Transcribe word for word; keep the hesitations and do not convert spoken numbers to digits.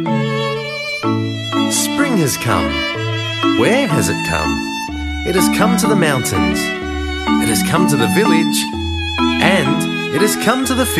Spring has come. Where has it come? It has come to the mountains. It has come to the village. And it has come to the field.